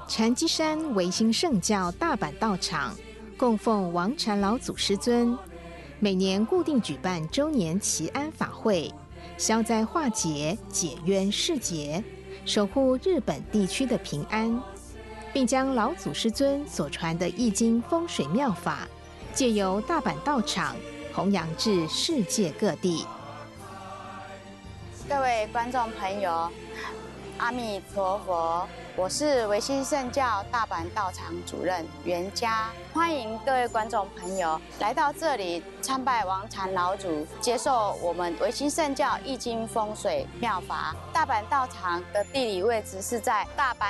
禅机山维新圣教大阪道场供奉王禅老祖师尊，每年固定举办周年祈安法会，消灾化解、解冤释结，守护日本地区的平安，并将老祖师尊所传的易经风水妙法，借由大阪道场弘扬至世界各地。 各位观众朋友，阿弥陀佛，我是维新圣教大阪道场主任袁嘉，欢迎各位观众朋友来到这里参拜王禅老祖，接受我们维新圣教易经风水妙法。大阪道场的地理位置是在大阪